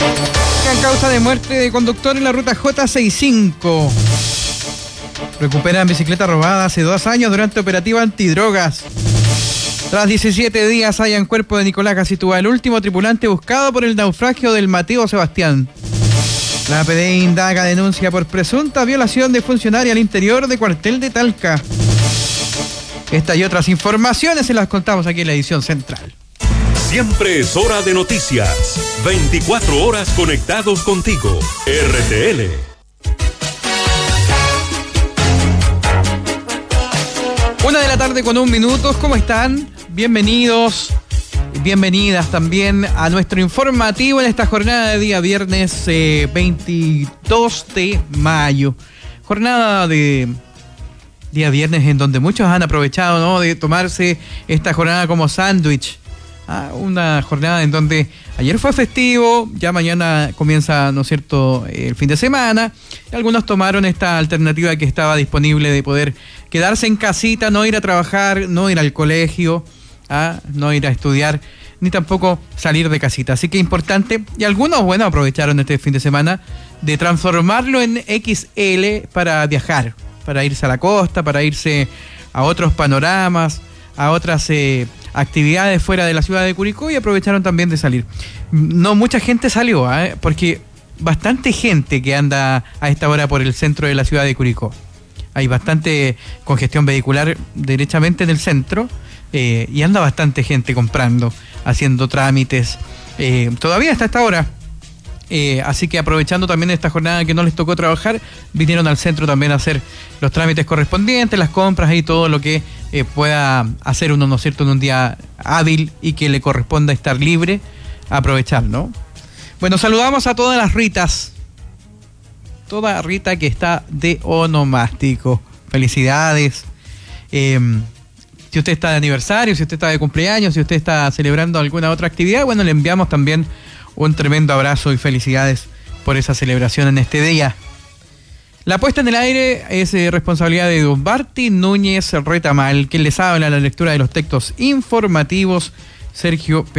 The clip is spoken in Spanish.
A causa de muerte de conductor en la ruta J65. Recuperan bicicleta robada hace 2 años durante operativa antidrogas. Tras 17 días hallan cuerpo de Nicolás Gacitúa, el último tripulante buscado por el naufragio del Mateo Sebastián. La PDI indaga denuncia por presunta violación de funcionaria al interior de cuartel de Talca. Esta y otras informaciones se las contamos aquí en la edición central. Siempre es hora de noticias. 24 horas conectados contigo. RTL. Una de la tarde con 1 minuto. ¿Cómo están? Bienvenidos, bienvenidas también a nuestro informativo en esta jornada de día viernes 22 de mayo. Jornada de día viernes en donde muchos han aprovechado, ¿no?, de tomarse esta jornada como sándwich. Una jornada en donde ayer fue festivo, ya mañana comienza, ¿no es cierto?, el fin de semana. Y algunos tomaron esta alternativa que estaba disponible de poder quedarse en casita, no ir a trabajar, no ir al colegio, no ir a estudiar, ni tampoco salir de casita. Así que importante. Y algunos, bueno, aprovecharon este fin de semana de transformarlo en XL para viajar, para irse a la costa, para irse a otros panoramas, a otras actividades fuera de la ciudad de Curicó, y aprovecharon también de salir. No mucha gente salió, porque bastante gente que anda a esta hora por el centro de la ciudad de Curicó. Hay bastante congestión vehicular derechamente en el centro, y anda bastante gente comprando, haciendo trámites, todavía hasta esta hora. Así que aprovechando también esta jornada que no les tocó trabajar, vinieron al centro también a hacer los trámites correspondientes, las compras y todo lo que pueda hacer uno, ¿no es cierto?, en un día hábil y que le corresponda estar libre, aprovechar, ¿no? Bueno, saludamos a todas las Ritas, toda Rita que está de onomástico. Felicidades. Si usted está de aniversario, si usted está de cumpleaños, si usted está celebrando alguna otra actividad, bueno, le enviamos también un tremendo abrazo y felicidades por esa celebración en este día. La puesta en el aire es responsabilidad de don Barty Núñez Retamal, quien les habla la lectura de los textos informativos, Sergio